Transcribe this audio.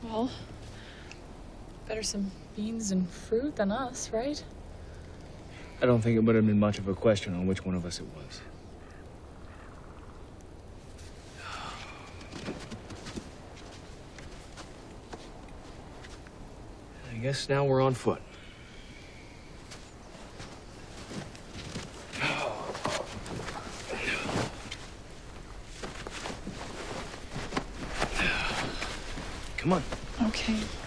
Well, better some beans and fruit than us, right? I don't think it would have been much of a question on which one of us it was. I guess now we're on foot. Come on. Okay.